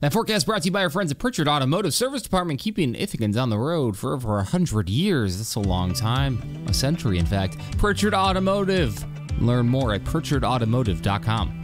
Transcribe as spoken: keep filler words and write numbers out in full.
That forecast brought to you by our friends at Pritchard Automotive Service Department, keeping Ithacans on the road for over one hundred years. That's a long time. A century, in fact. Pritchard Automotive. Learn more at pritchard automotive dot com.